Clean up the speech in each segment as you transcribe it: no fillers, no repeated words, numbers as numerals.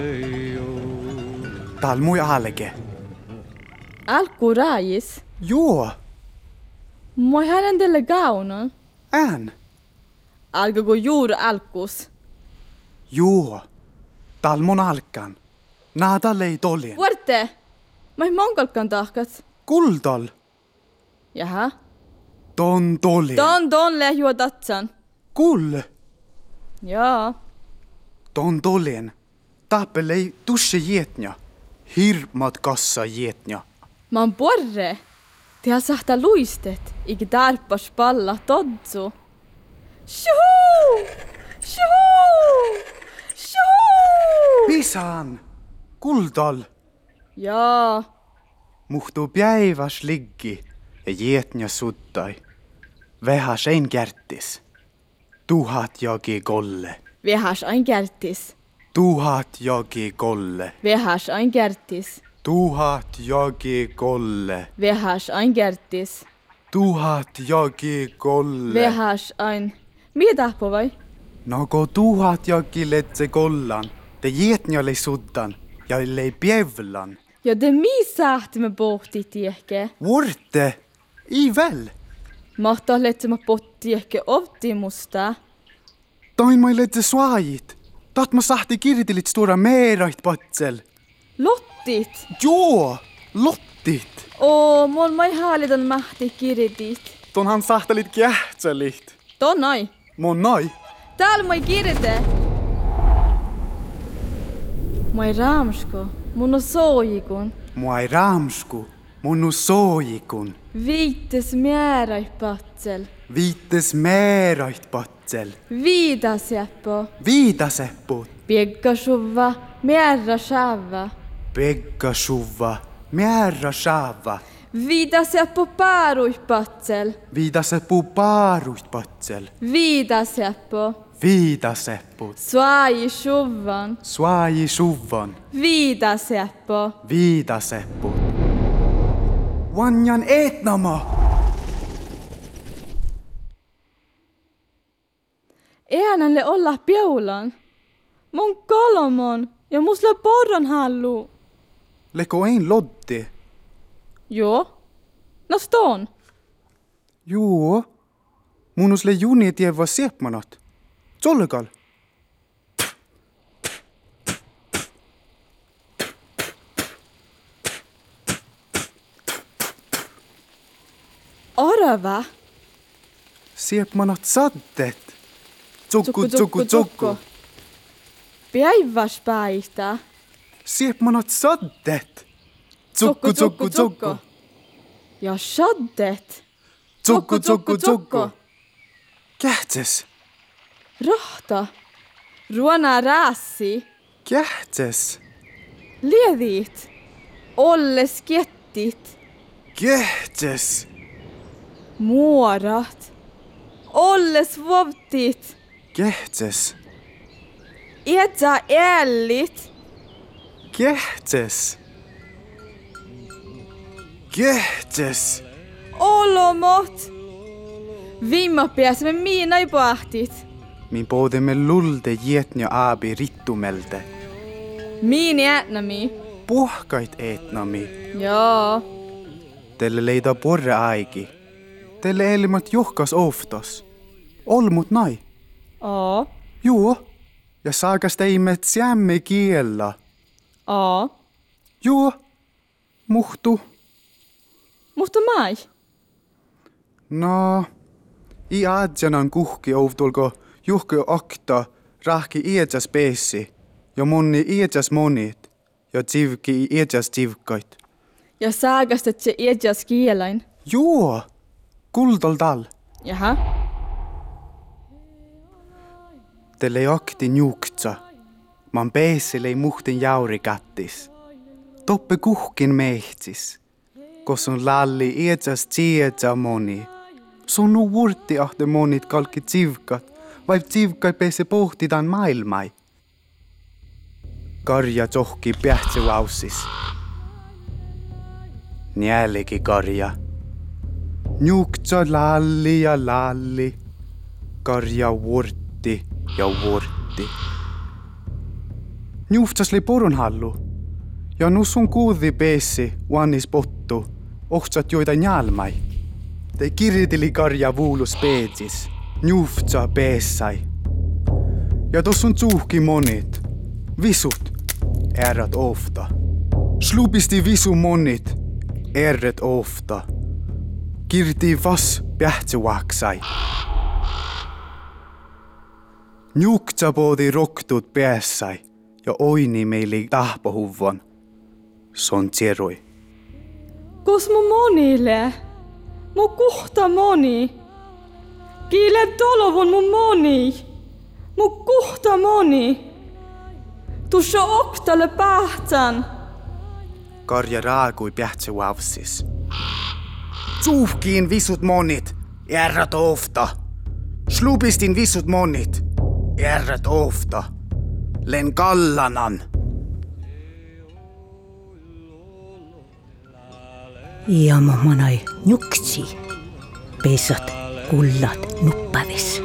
Tal mui alge. Alku raajis. Joo, Moi hänen tälle gaunon. ään. Alkako juuri alkus. Joo, tal mun alkan. Nada lei tolien. Vuorte. Moi monkolkan tahkat. Kuldal. Jaha. Ton tolien. Ton lehjua tatsan. Kull. Joo. Ton tolien. Tappelei tusse jetnja. Hirmat kassa jetnja. Mä oon porre. Teha sahta luistet. Iki tarpas palla todsu. Shuhu! Shuhu! Shuhu! Pisan. Kuldal. Joo. Muhtuu päiväs liggi ja jetnja suttai. Vähäs ein kärttis. Tuhat joki kolle. Vehas ain kärtis. Tuhat joki kolle. Vehas ain kärtis. Tuhat joki kolle. Vehas ain kärtis. Tuhat joki kolle. Vehas ain. Mitä tahpo vai? No ko tuhat joki letse kollan. Te jetnjalle suddan ja lei pievlan. Ja det misahti me pohtit ehkä. Vuorte. I väl. Mahtaa letsema potti ehkä optimusta. Toin mai letse suajit. Taht ma sahti kirtilit stora meerait patsel. Lottit. Joo, lottit. Mon mai haalitan mahti kiritit. Tonhan sahtelit kähtsälit. Tonnai. Mon nai. Täällä mai kirite. Mai raamsko. Mun on soojikun. Mua ei raamsku. Mun soojikun. Viittes määräi patsel. Viittes meerait patsel. Viidasjappo. Viidasepput. Piekkasuva. Määräi shava. Pekka suva. Määra shava. Viidasjappo paarui patsel. Viidaseppu paaruit patsel. Viidasjappo. Viidasepput. Suaji shuvan. Suaji suvan. Viidasjappo. Viidasepput. Vanjan etnama. Äänälle olla piulan. Mun kolmon ja musla porron hallu. Leko ein loddi. Joo. No ston. Joo. Munus le juni tieva siepmanat. Tsollegal. Arava. Siepmanat saddet. Tsukku, tsukku, tsukku. Päiväs päihtä. Siepmanat saddet. Tsukku, tsukku, tsukku. Ja shaddet. Tsukku, tsukku, tsukku. Kähtses. Rohta. Ruona raassi. Kähtses. Liedit. Olles kettit. Kähtses. Muorat. Olles vovtit. Kähtses. Etsä ällit. Kähtses. Kähtses. Olomot. Vimma pääsemme miinai pahtit. Min poodemme lulde jetnja aabi rittumelte. Miini äänämi. Puhkait etnami. Joo. Teille leida porre aiki. Teille elimat johkas oftos. Olmut nai. Oo. Joo. Ja saakas teimet sämme kiellä. Oo. Joo. Muhtu. Mutta mai. No. I aadjanan kuhki ouvtulko juhki akta rahki iedjas peessi. Ja monni iedjas monit. Ja tsivki iedjas tsivkait. Ja saakastat se iedjas kielain. Joo. Kuldal tal. Jaha. Teille akti njuktsa. Man peesselei muhtin jauri kattis. Toppe kuhkin mehtsis. Kosun lalli iedjas tsiedja moni. Sonu vurti ahte monit kalki tsivkat. Vaip tsivkai peese pohtitaan maailmai. Karja tsohki pähtseu aussis. Njälki karja. Njuktsa lalli ja lalli. Karja vurti ja vurti. Juhtsasli porunhallu. Ja nussun kuudi peessi uannis pottu, ohtsat joita njaalmai. Te kiritili karja vuulus peetsis, juhtsa peessai. Ja tossun tsuhki monit, visut, ärrat ofta. Slupisti visu monit, ärret ofta. Kirti vas pähtsuaksai. Juhtsa poodi roktut päässai ja oini meili tahpohuvon. Son tseroi. Kos mu monille? Mu kuhta moni. Kiile tolovon mu moni. Mu kuhta moni. Tuossa optalle pähtän. Karja raagui pähtsuavsis. Tsuhkiin visut monit, ärrat ofta. Slupistin visut monit, ärrat ofta. Len kallanan. Ja monai nuksi, pesot kullat nuppavis.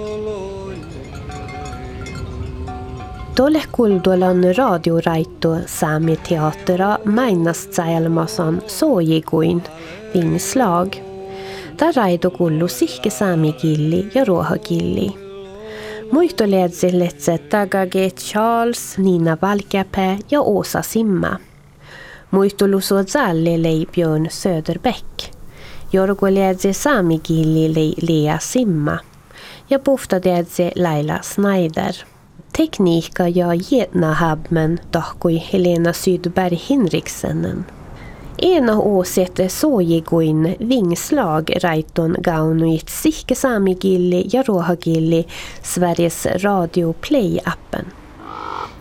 Tuolle kulduolan radioraittu Saami teatera mainastsäälmasan soojikuin vingslag. Där raido kullu sihke saamikilli ja ruohakilli. Muistoleedsilletset Tagage Charles, Nina Valkäpä ja Åsa Simma. Muistolusuodzalle lei Björn Söderbäck. Jorgoleedse saamikilli lei Lea Simma. Ja puftadeedse Laila Snyder. Tekniikka ja Jetnahabmen tahkoi Helena Sydberg Hinriksenen. Ena åsette soojiguin vingslag raiton gaunuit sihke saamikilli ja ruohakilli Sveriges Radio Play-appen.